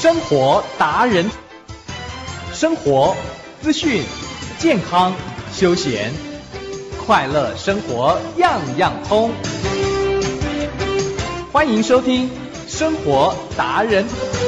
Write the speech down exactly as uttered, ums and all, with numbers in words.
生活达人，生活资讯、健康、休闲、快乐生活样样通。欢迎收听生活达人。